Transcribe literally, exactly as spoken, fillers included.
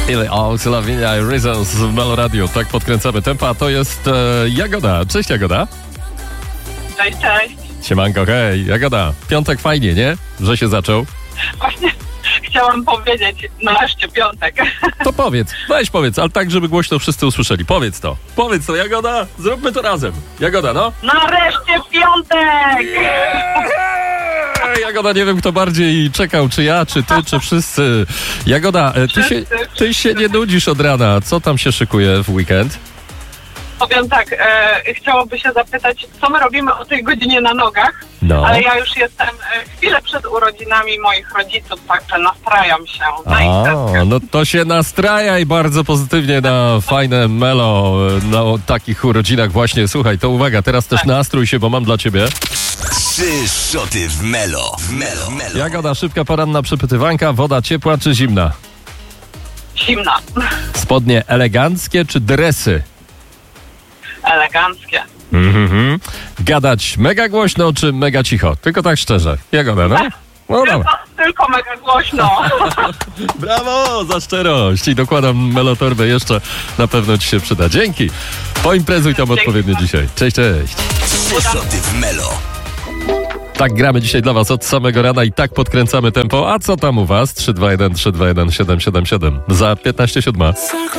Lavinia i Reasons w Melo Radio. Tak podkręcamy tempo, a to jest e, Jagoda. Cześć Jagoda. Cześć, cześć. Siemanko, hej. Jagoda, piątek fajnie, nie? Że się zaczął. Właśnie chciałam powiedzieć, nareszcie piątek. To powiedz, weź powiedz, ale tak, żeby głośno wszyscy usłyszeli. Powiedz to. Powiedz to, Jagoda. Zróbmy to razem. Jagoda, no. Nareszcie piątek! Eee, Jagoda, nie wiem kto bardziej czekał, czy ja, czy ty, czy wszyscy. Jagoda, e, ty się, ty się nie nudzisz od rana. Co tam się szykuje w weekend? Powiem tak, e, chciałoby się zapytać, co my robimy o tej godzinie na nogach, No. ale ja już jestem e, chwilę przed urodzinami moich rodziców, także nastrajam się na A, imprezkę. no to się nastrajaj bardzo pozytywnie na fajne melo, na takich urodzinach właśnie. Słuchaj, to uwaga, teraz też Tak. nastrój się, bo mam dla ciebie. Trzy szoty w Melo. W Melo. Melo. Jagoda, szybka poranna przepytywanka, woda ciepła czy zimna? Zimna, Spodnie eleganckie czy dresy? eleganckie. Mhm. Gadać mega głośno czy mega cicho? Tylko tak szczerze. Jagoda, no? No dobra. Tylko, tylko mega głośno. Brawo za szczerość i dokładam melotorbę jeszcze, na pewno ci się przyda. Dzięki. Poimprezuj tam Dzięki odpowiednio bardzo. dzisiaj. Cześć, cześć. Trzy szoty w Melo. Tak gramy dzisiaj dla was od samego rana i tak podkręcamy tempo. A co tam u was? trzy dwa jeden trzy dwa jeden siedem siedem siedem. Za piętnaście siódma.